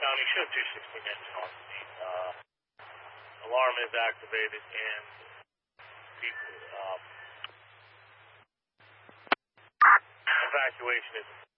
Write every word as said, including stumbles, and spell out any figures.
County, show two sixty engine on scene. Uh, alarm is activated and people, um, evacuation is